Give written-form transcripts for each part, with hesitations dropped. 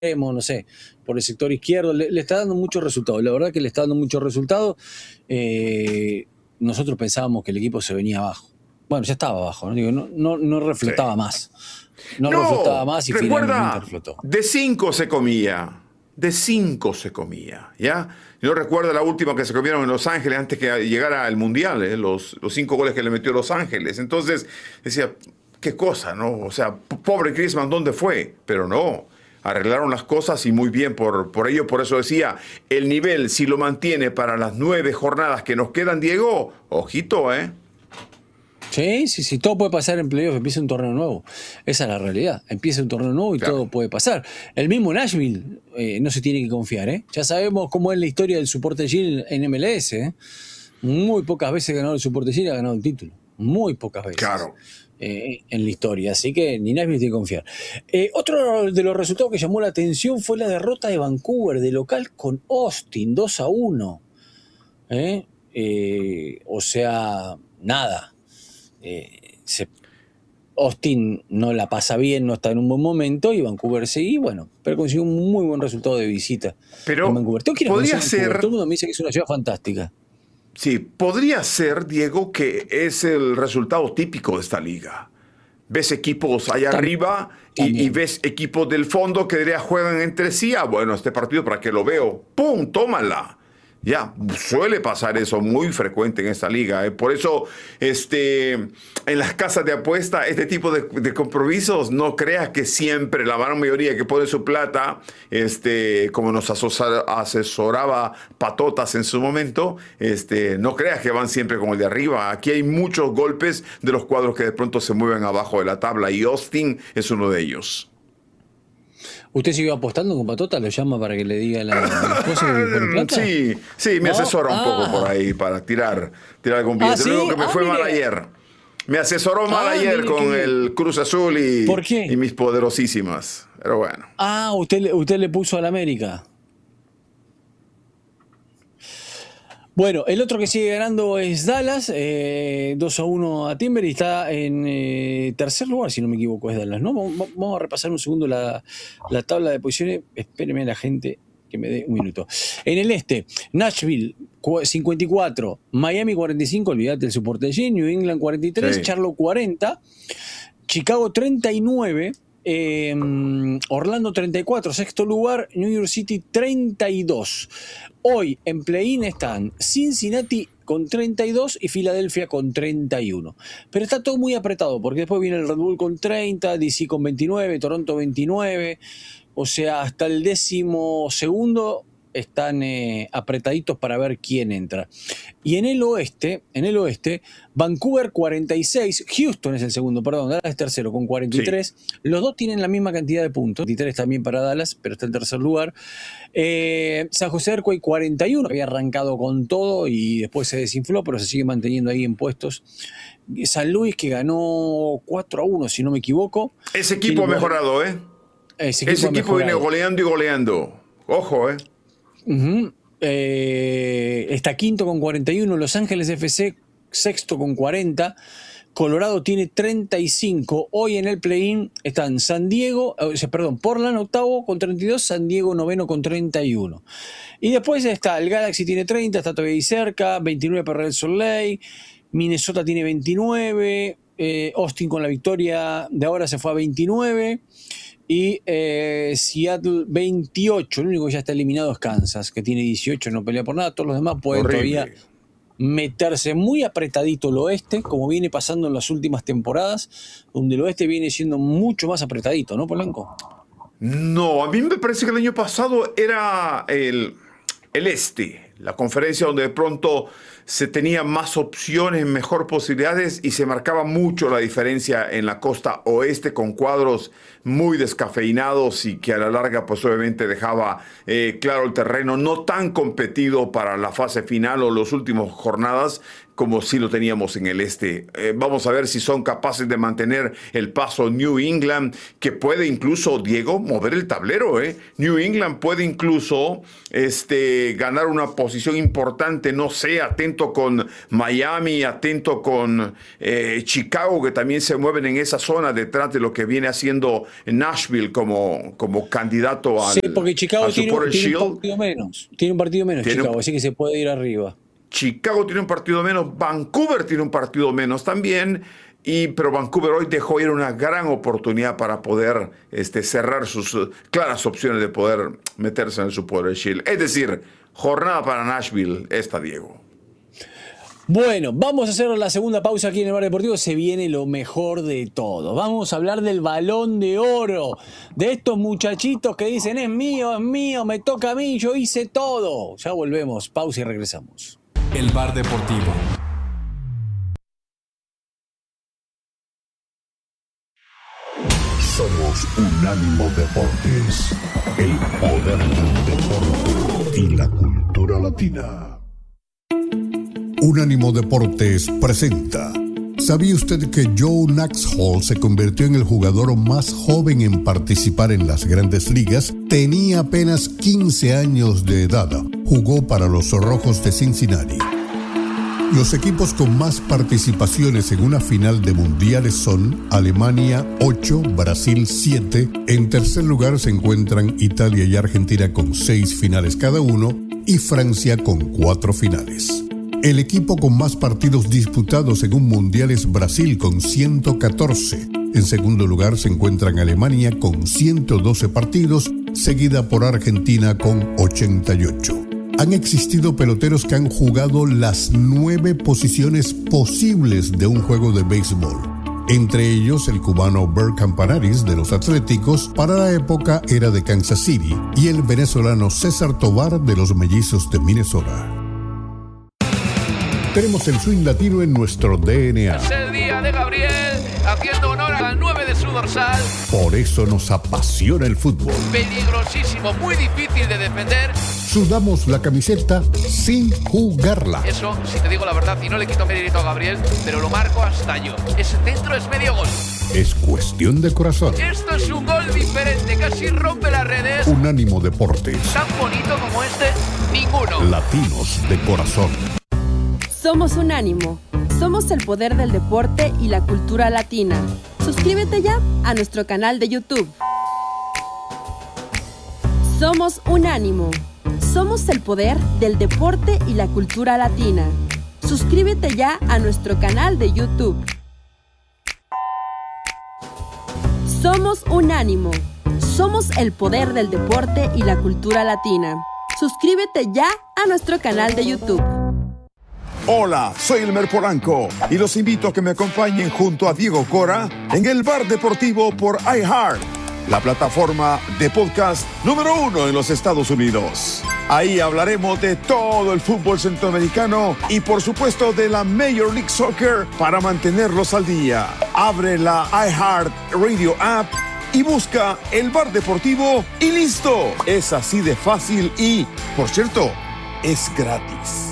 no sé, por el sector izquierdo, le está dando muchos resultados. La verdad que le está dando muchos resultados. Nosotros pensábamos que el equipo se venía abajo. Bueno, ya estaba abajo, ¿no? Digo, no Sí. reflotaba más. No reflotaba No, más y finalmente recuerda, reflotó. de 5 se comía. De 5 se comía, ¿ya? Yo recuerdo la última que se comieron en Los Ángeles antes que llegara el Mundial, ¿eh? Los 5 goles que le metió Los Ángeles. Entonces, decía, qué cosa, ¿no? O sea, pobre Griezmann, ¿dónde fue? Pero no, arreglaron las cosas y muy bien por ello. Por eso decía, el nivel, si lo mantiene para las 9 jornadas que nos quedan, Diego, ojito, ¿eh? Sí, todo puede pasar en playoff, empieza un torneo nuevo. Esa es la realidad. Empieza un torneo nuevo y Claro. todo puede pasar. El mismo Nashville no se tiene que confiar, ¿eh? Ya sabemos cómo es la historia del Supporter Shield en MLS, ¿eh? Muy pocas veces ganado el Supporter Shield, ha ganado el título. Muy pocas veces Claro. en la historia. Así que ni Nashville tiene que confiar. Otro de los resultados que llamó la atención fue la derrota de Vancouver de local con Austin, 2-1. O sea, nada. Austin no la pasa bien, no está en un buen momento, y Vancouver sí, bueno, pero consiguió un muy buen resultado de visita en Pero Vancouver. Tengo que ir a conocer podría Vancouver. Todo el ser. mundo me dice que es una ciudad fantástica. Sí, podría ser, Diego, que es el resultado típico de esta liga. Ves equipos allá arriba y También. ves equipos del fondo que diría juegan entre sí. Ah, bueno, este partido para que lo veo. ¡Pum! Tómala. Ya, suele pasar eso muy frecuente en esta liga. Por eso, en las casas de apuesta, este tipo de compromisos, no creas que siempre la gran mayoría que pone su plata, como nos asesoraba Patotas en su momento, no creas que van siempre con el de arriba. Aquí hay muchos golpes de los cuadros que de pronto se mueven abajo de la tabla y Austin es uno de ellos. ¿Usted siguió apostando con Patota? ¿Lo llama para que le diga a la esposa que pone plata? Sí, sí, me ¿No? asesora un poco por ahí para tirar algún billete. Lo ¿Sí? único que me fue mal Mire. ayer. Me asesoró mal ayer Mire qué con bien. el Cruz Azul ¿Por y qué? mis poderosísimas. Pero bueno. Usted le puso al América. Bueno, el otro que sigue ganando es Dallas, 2-1 a Timber y está en tercer lugar, si no me equivoco, es Dallas, ¿no? Vamos a repasar un segundo la tabla de posiciones. Espéreme la gente que me dé un minuto. En el este, Nashville 54, Miami 45, olvídate el soporte de New England 43, Sí. Charlotte 40, Chicago 39, Orlando 34, sexto lugar, New York City 32. Hoy en play-in están Cincinnati con 32 y Filadelfia con 31. Pero está todo muy apretado porque después viene el Red Bull con 30, DC con 29, Toronto 29. O sea, hasta el 12º están apretaditos para ver quién entra. Y en el oeste, Vancouver 46, Houston es el segundo, perdón, Dallas es tercero con 43. Sí. Los dos tienen la misma cantidad de puntos, 23 también para Dallas, pero está en tercer lugar. San José Earthquake 41, había arrancado con todo y después se desinfló, pero se sigue manteniendo ahí en puestos. San Luis, que ganó 4-1, si no me equivoco. Ese equipo ha mejorado, ¿eh? Ese equipo viene goleando y goleando. Ojo, ¿eh? Está quinto con 41, Los Ángeles FC sexto con 40, Colorado tiene 35. Hoy en el play-in están Portland octavo con 32, San Diego noveno con 31. Y después está el Galaxy tiene 30, está todavía ahí cerca, 29 para el Salt Lake, Minnesota tiene 29, Austin con la victoria de ahora se fue a 29. Y Seattle 28, el único que ya está eliminado es Kansas, que tiene 18, no pelea por nada. Todos los demás pueden todavía meterse. Muy apretadito el oeste, como viene pasando en las últimas temporadas, donde el oeste viene siendo mucho más apretadito, ¿no, Polanco? No, a mí me parece que el año pasado era el este, la conferencia donde de pronto se tenían más opciones, mejor posibilidades y se marcaba mucho la diferencia en la costa oeste con cuadros muy descafeinados y que a la larga pues obviamente dejaba claro el terreno no tan competido para la fase final o las últimas jornadas como sí lo teníamos en el este. Vamos a ver si son capaces de mantener el paso New England, que puede incluso, Diego, mover el tablero. New England puede incluso ganar una posición importante, no sé, atento con Miami, atento con Chicago, que también se mueven en esa zona detrás de lo que viene haciendo Nashville como candidato al, sí, porque Chicago al tiene Supporters Shield. un partido menos. Tiene un partido menos Chicago, así que se puede ir arriba. Chicago tiene un partido menos, Vancouver tiene un partido menos también, pero Vancouver hoy dejó ir una gran oportunidad para poder cerrar sus claras opciones de poder meterse en el Supporters Shield. Es decir, jornada para Nashville esta, Diego. Bueno, vamos a hacer la segunda pausa aquí en el Bar Deportivo. Se viene lo mejor de todo. Vamos a hablar del Balón de Oro. De estos muchachitos que dicen, es mío, me toca a mí, yo hice todo. Ya volvemos, pausa y regresamos. El Bar Deportivo. Somos Unánimo Deportes, el poder del deporte y la cultura latina. Unánimo Deportes presenta. ¿Sabía usted que Joe Naxhall se convirtió en el jugador más joven en participar en las Grandes Ligas? Tenía apenas 15 años de edad. Jugó para los Rojos de Cincinnati. Los equipos con más participaciones en una final de mundiales son Alemania 8, Brasil 7. En tercer lugar se encuentran Italia y Argentina con 6 finales cada uno y Francia con 4 finales. El equipo con más partidos disputados en un mundial es Brasil con 114. En segundo lugar se encuentran Alemania con 112 partidos, seguida por Argentina con 88. Han existido peloteros que han jugado las 9 posiciones posibles de un juego de béisbol. Entre ellos el cubano Bert Campanaris de los Atléticos, para la época era de Kansas City, y el venezolano César Tovar de los Mellizos de Minnesota. Tenemos el swing latino en nuestro DNA. Es el día de Gabriel, haciendo honor al 9 de su dorsal. Por eso nos apasiona el fútbol. Peligrosísimo, muy difícil de defender. Sudamos la camiseta sin jugarla. Eso, si te digo la verdad, y no le quito mérito a Gabriel, pero lo marco hasta yo. Ese centro es medio gol. Es cuestión de corazón. Esto es un gol diferente, casi rompe las redes. Unánimo Deportes. Tan bonito como este, ninguno. Latinos de corazón. Somos Unánimo. Somos el poder del deporte y la cultura latina. Suscríbete ya a nuestro canal de YouTube. Somos Unánimo. Somos el poder del deporte y la cultura latina. Suscríbete ya a nuestro canal de YouTube. Somos Unánimo. Somos el poder del deporte y la cultura latina. Suscríbete ya a nuestro canal de YouTube. Hola, soy Elmer Polanco y los invito a que me acompañen junto a Diego Cora en el Bar Deportivo por iHeart, la plataforma de podcast número 1 en los Estados Unidos. Ahí hablaremos de todo el fútbol centroamericano y por supuesto de la Major League Soccer para mantenerlos al día. Abre la iHeart Radio app y busca el Bar Deportivo y listo. Es así de fácil y, por cierto, es gratis.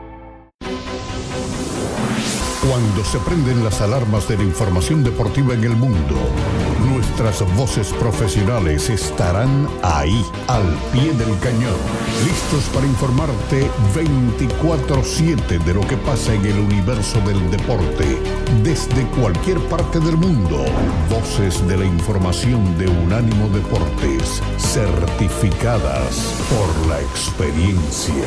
Cuando se prenden las alarmas de la información deportiva en el mundo, nuestras voces profesionales estarán ahí, al pie del cañón, listos para informarte 24/7 de lo que pasa en el universo del deporte, desde cualquier parte del mundo. Voces de la información de Unánimo Deportes, certificadas por la experiencia.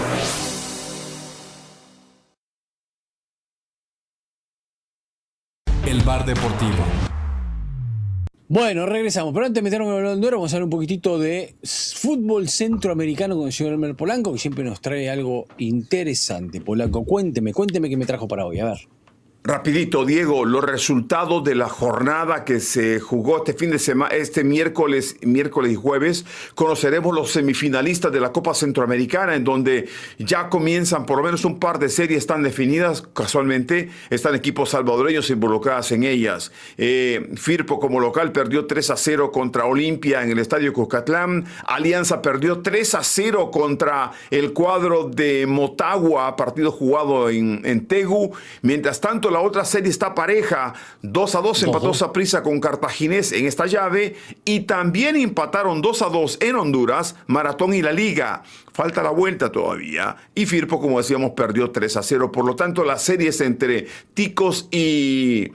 El Bar Deportivo. Bueno, regresamos. Pero antes de meternos en el Balón de Oro, vamos a hablar un poquitito de fútbol centroamericano con el señor Elmer Polanco, que siempre nos trae algo interesante. Polanco, cuénteme que me trajo para hoy. A ver. Rapidito, Diego, los resultados de la jornada que se jugó este fin de semana, este miércoles y jueves, conoceremos los semifinalistas de la Copa Centroamericana, en donde ya comienzan, por lo menos un par de series están definidas, casualmente están equipos salvadoreños involucrados en ellas. Firpo como local perdió 3-0 contra Olimpia en el Estadio Cuscatlán, Alianza perdió 3-0 contra el cuadro de Motagua, partido jugado en Tegu. Mientras tanto, la otra serie está pareja, 2-2 empató Saprissa con Cartaginés en esta llave, y también empataron 2-2 en Honduras, Maratón y La Liga. Falta la vuelta todavía, y Firpo, como decíamos, perdió 3-0. Por lo tanto, las series entre ticos y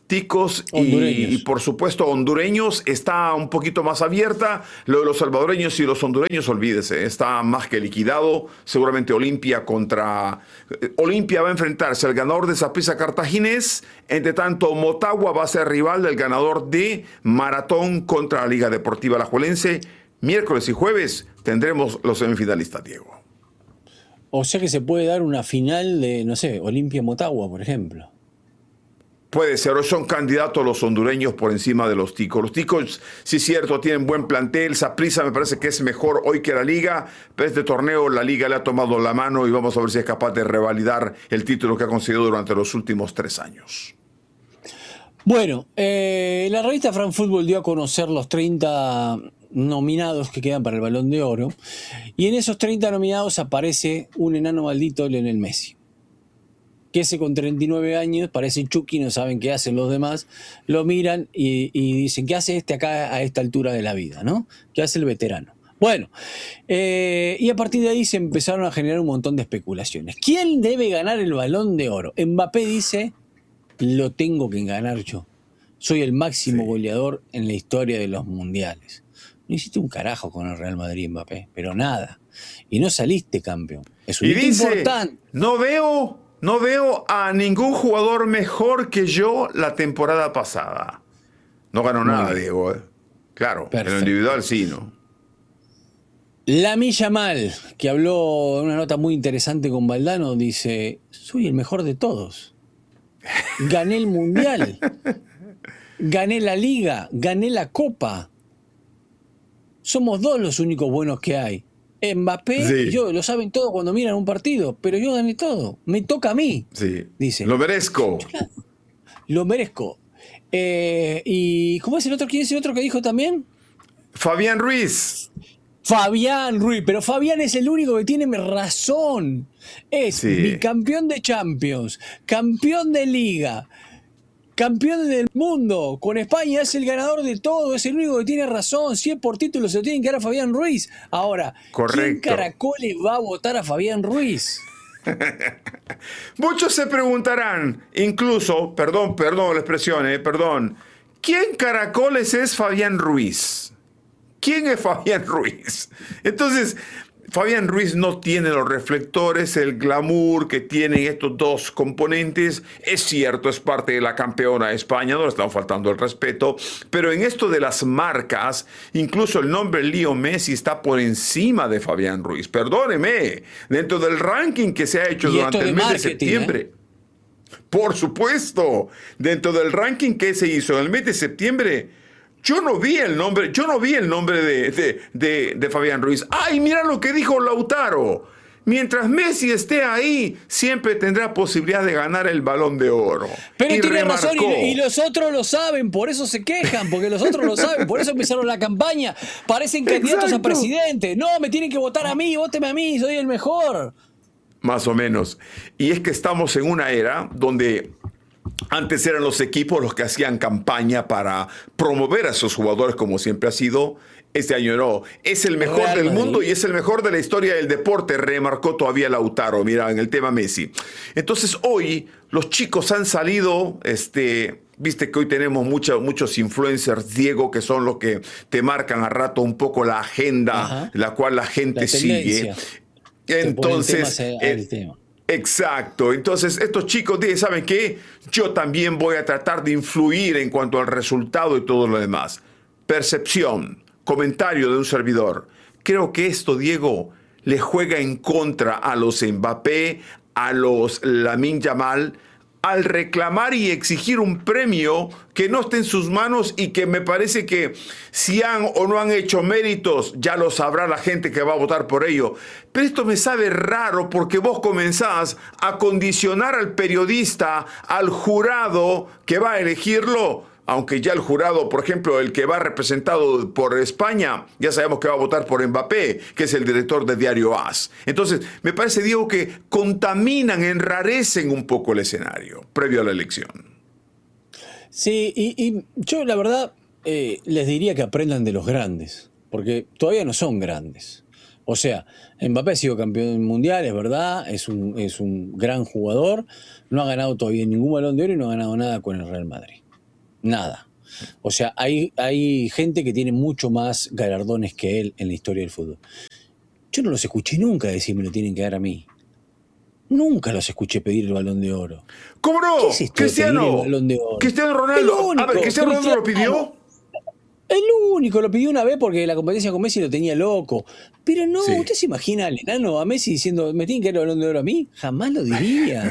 por supuesto hondureños está un poquito más abierta. Lo de los salvadoreños y los hondureños, olvídese, está más que liquidado. Seguramente Olimpia va a enfrentarse al ganador de Saprissa Cartaginés. Entre tanto, Motagua va a ser rival del ganador de Maratón contra la Liga Deportiva Alajuelense. Miércoles y jueves tendremos los semifinalistas, Diego. O sea que se puede dar una final de, no sé, Olimpia-Motagua, por ejemplo. Puede ser, son candidatos los hondureños por encima de los ticos. Los ticos, sí es cierto, tienen buen plantel. Saprissa me parece que es mejor hoy que la Liga, pero este torneo la Liga le ha tomado la mano y vamos a ver si es capaz de revalidar el título que ha conseguido durante los últimos 3 años. Bueno, la revista France Football dio a conocer los 30 nominados que quedan para el Balón de Oro, y en esos 30 nominados aparece un enano maldito, Lionel Messi, que ese con 39 años parece Chucky, no saben qué hacen los demás, lo miran y dicen, ¿qué hace este acá a esta altura de la vida, no? ¿Qué hace el veterano? Bueno, y a partir de ahí se empezaron a generar un montón de especulaciones. ¿Quién debe ganar el Balón de Oro? Mbappé dice, lo tengo que ganar yo. Soy el máximo goleador en la historia de los mundiales. No hiciste un carajo con el Real Madrid, Mbappé, pero nada. Y no saliste campeón. Es un hito importante. No veo a ningún jugador mejor que yo la temporada pasada. No ganó nada, Diego. Claro, perfecto. En lo individual sí, ¿no? Lamine Yamal, que habló en una nota muy interesante con Valdano, dice, soy el mejor de todos. Gané el Mundial. Gané la Liga. Gané la Copa. Somos 2 los únicos buenos que hay. Mbappé y yo, lo saben todo cuando miran un partido, pero yo gané todo. Me toca a mí. Sí. Dice. Lo merezco. Lo merezco. ¿Y cómo es el otro? ¿Quién es el otro que dijo también? Fabián Ruiz. Fabián Ruiz, pero Fabián es el único que tiene razón. Es bicampeón de Champions, campeón de Liga, campeón del mundo. Con España es el ganador de todo, es el único que tiene razón. Si es por título, se lo tienen que dar a Fabián Ruiz. Ahora, ¿quién caracoles va a votar a Fabián Ruiz? Muchos se preguntarán, incluso, perdón la expresión, ¿quién caracoles es Fabián Ruiz? ¿Quién es Fabián Ruiz? Entonces, Fabián Ruiz no tiene los reflectores, el glamour que tienen estos dos componentes. Es cierto, es parte de la campeona de España, no le estamos faltando el respeto, pero en esto de las marcas, incluso el nombre Leo Messi está por encima de Fabián Ruiz. Perdóneme, dentro del ranking que se ha hecho durante el mes de septiembre. Por supuesto, dentro del ranking que se hizo en el mes de septiembre, yo no vi el nombre de Fabián Ruiz. ¡Ay, mira lo que dijo Lautaro! Mientras Messi esté ahí, siempre tendrá posibilidad de ganar el Balón de Oro. Pero y tiene razón, y los otros lo saben, por eso se quejan, porque los otros lo saben, por eso empezaron la campaña. Parecen candidatos a presidente. No, me tienen que votar a mí, vóteme a mí, soy el mejor. Más o menos. Y es que estamos en una era donde antes eran los equipos los que hacían campaña para promover a sus jugadores, como siempre ha sido. Este año no. Es el mejor del mundo y es el mejor de la historia del deporte, remarcó todavía Lautaro, mira, en el tema Messi. Entonces hoy los chicos han salido, viste que hoy tenemos muchos influencers, Diego, que son los que te marcan a rato un poco la agenda, la cual la gente sigue. Entonces, exacto. Entonces, estos chicos dicen, ¿saben qué? Yo también voy a tratar de influir en cuanto al resultado y todo lo demás. Percepción, comentario de un servidor. Creo que esto, Diego, le juega en contra a los Mbappé, a los Lamine Yamal, al reclamar y exigir un premio que no esté en sus manos y que me parece que si han o no han hecho méritos, ya lo sabrá la gente que va a votar por ello. Pero esto me sabe raro porque vos comenzás a condicionar al periodista, al jurado que va a elegirlo. Aunque ya el jurado, por ejemplo, el que va representado por España, ya sabemos que va a votar por Mbappé, que es el director de Diario AS. Entonces, me parece, Diego, que contaminan, enrarecen un poco el escenario previo a la elección. Sí, y yo la verdad les diría que aprendan de los grandes, porque todavía no son grandes. O sea, Mbappé ha sido campeón mundial, es verdad, es un gran jugador, no ha ganado todavía ningún Balón de Oro y no ha ganado nada con el Real Madrid. Nada. O sea, hay gente que tiene mucho más galardones que él en la historia del fútbol. Yo no los escuché nunca decir me lo tienen que dar a mí. Nunca los escuché pedir el Balón de Oro. ¿Cómo no? ¿Qué es esto de pedir el Balón de Oro? Cristiano Ronaldo. A ver, ¿Cristiano Ronaldo lo pidió? El único, lo pidió una vez porque la competencia con Messi lo tenía loco. Pero no, Sí. ¿usted se imagina al enano a Messi diciendo me tienen que dar el Balón de Oro a mí? Jamás lo diría.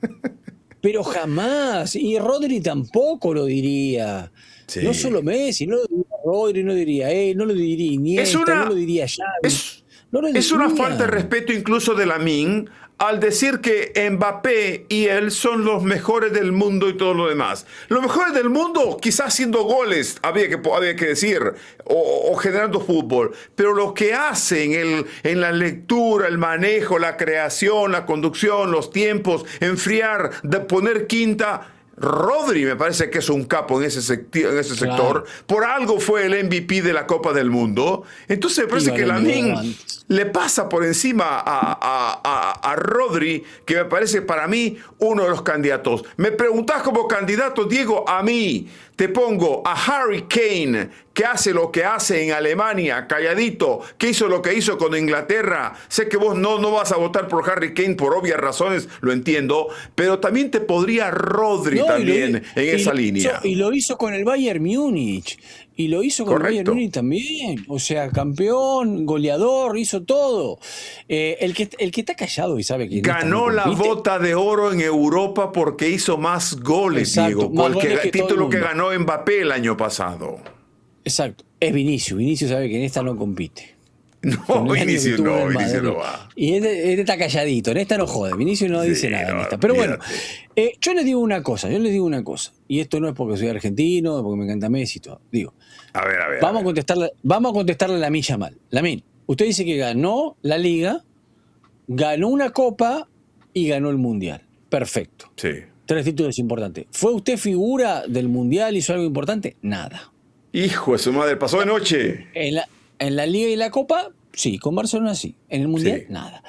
Pero jamás. Y Rodri tampoco lo diría. Sí. No solo Messi, no lo diría Rodri, no lo diría él, no lo diría Iniesta, no lo diría Xavi. No lo Es una diría. falta de respeto incluso de Lamine al decir que Mbappé y él son los mejores del mundo y todo lo demás. Los mejores del mundo, quizás haciendo goles, había que decir, o generando fútbol, pero lo que hacen en la lectura, el manejo, la creación, la conducción, los tiempos, enfriar, de poner quinta. Rodri me parece que es un capo en ese sector. Por algo fue el MVP de la Copa del Mundo. Entonces me parece que Lamine le pasa por encima a Rodri, que me parece para mí uno de los candidatos. Me preguntás como candidato, Diego, a mí te pongo a Harry Kane, que hace lo que hace en Alemania, calladito, que hizo lo que hizo con Inglaterra. Sé que vos no vas a votar por Harry Kane por obvias razones, lo entiendo, pero también te podría Rodri también en esa línea. Y lo hizo con el Bayern Múnich. Y lo hizo con el Bayern Múnich también. O sea, campeón, goleador, hizo todo. El que está callado y sabe que ganó la bota de oro en Europa porque hizo más goles, Diego, por el título que ganó Mbappé el año pasado. Exacto. Es Vinicius. Vinicius sabe que en esta no compite. No, Vinicius no va. Y este está calladito. En esta no jode. Vinicius no dice nada en esta. Pero bueno, yo les digo una cosa. Y esto no es porque soy argentino, porque me encanta Messi y todo. Digo, a ver. Vamos a contestarle a Lamine Yamal. Lamine, usted dice que ganó la Liga, ganó una Copa y ganó el Mundial. Perfecto. Sí. 3 títulos importantes. ¿Fue usted figura del Mundial? ¿Hizo algo importante? Nada. Hijo de su madre, pasó de noche. En la Liga y la Copa, sí. Con Barcelona, sí. En el Mundial, nada.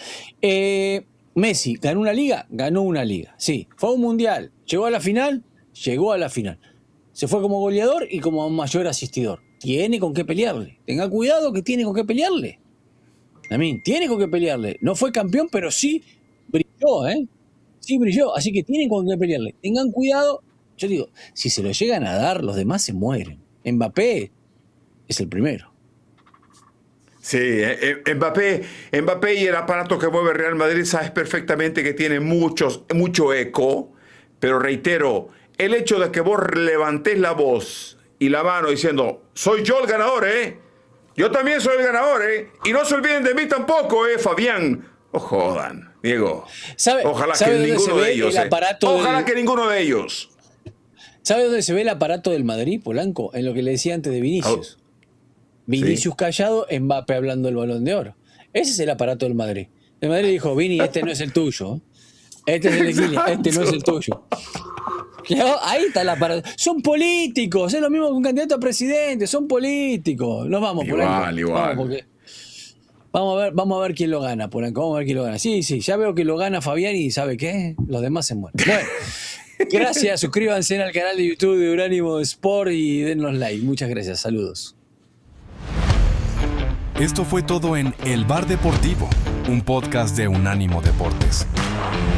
Messi, ¿ganó una Liga? Ganó una Liga, sí. ¿Fue a un Mundial? ¿Llegó a la final? Llegó a la final. Se fue como goleador y como mayor asistidor. Tiene con qué pelearle. Tenga cuidado que tiene con qué pelearle. También tiene con qué pelearle. No fue campeón, pero sí brilló, ¿eh? Sí brilló, así que tienen con qué pelearle. Tengan cuidado. Yo digo, si se lo llegan a dar, los demás se mueren. Mbappé es el primero. Sí, Mbappé y el aparato que mueve Real Madrid sabes perfectamente que tiene mucho eco, pero reitero, el hecho de que vos levantés la voz y la mano diciendo, soy yo el ganador, yo también soy el ganador, y no se olviden de mí tampoco, Fabián. O jodan, Diego. Ojalá que ninguno de ellos. Ojalá que ninguno de ellos. ¿Sabe dónde se ve el aparato del Madrid, Polanco? En lo que le decía antes de Vinicius. Vinicius callado, Mbappé hablando del Balón de Oro. Ese es el aparato del Madrid. El Madrid dijo, Vini, este no es el tuyo. Este es el de Kylian, este no es el tuyo. Ahí está el aparato. Son políticos, es lo mismo que un candidato a presidente, son políticos. Nos vamos, Polanco. Igual. Vamos a ver quién lo gana, Polanco. Vamos a ver quién lo gana. Sí, ya veo que lo gana Fabián y ¿sabe qué? Los demás se mueren. Bueno, gracias. Suscríbanse al canal de YouTube de Unánimo Sport y denos like. Muchas gracias. Saludos. Esto fue todo en El Bar Deportivo, un podcast de Unánimo Deportes.